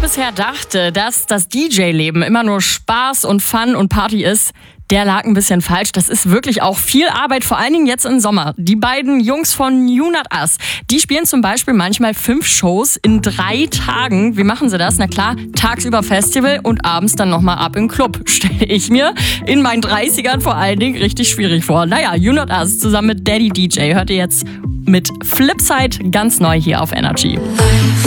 bisher dachte, dass das DJ-Leben immer nur Spaß und Fun und Party ist, der lag ein bisschen falsch. Das ist wirklich auch viel Arbeit, vor allen Dingen jetzt im Sommer. Die beiden Jungs von You Not Us, die spielen zum Beispiel manchmal 5 Shows in 3 Tagen. Wie machen sie das? Na klar, tagsüber Festival und abends dann nochmal ab im Club. Stelle ich mir in meinen 30ern vor allen Dingen richtig schwierig vor. Naja, You Not Us zusammen mit Daddy DJ hört ihr jetzt mit Flipside ganz neu hier auf Energy.